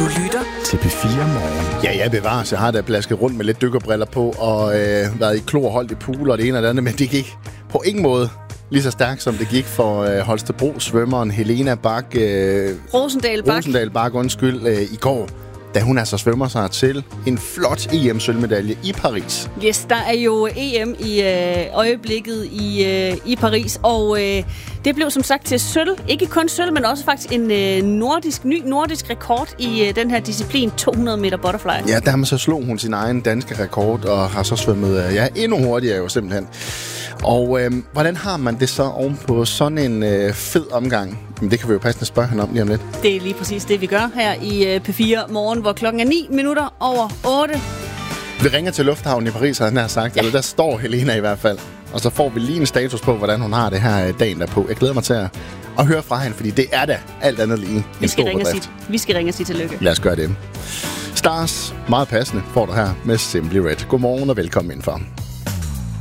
Du lytter til P4 Morgen. Ja, bevares. Jeg har da blasket rundt med lidt dykkerbriller på og været i klor, holdt i pool og det ene og det andet, men det gik på ingen måde lige så stærkt, som det gik for Holstebro-svømmeren Helena Bak. Rosendal Bak, i går, da hun altså svømmer sig til en flot EM-sølvmedalje i Paris. Yes, der er jo EM i øjeblikket i Paris, og det blev som sagt til sølv. Ikke kun sølv, men også faktisk en ny nordisk rekord i den her disciplin, 200 meter butterfly. Ja, der så slog hun sin egen danske rekord og har så svømmet endnu hurtigere jo simpelthen. Og hvordan har man det så oven på sådan en fed omgang? Men det kan vi jo passende spørge hende om lige om lidt. Det er lige præcis det, vi gør her i P4 Morgen, hvor klokken er 9:09. Vi ringer til lufthavnen i Paris, har han her sagt. Ja. Eller der står Helena i hvert fald. Og så får vi lige en status på, hvordan hun har det her dagen derpå. Jeg glæder mig til at høre fra hende, fordi det er da alt andet lige en stor bedrift. Vi skal ringe og sige tillykke. Lad os gøre det. Stars, meget passende, får du her med Simply Red. Godmorgen og velkommen indenfor.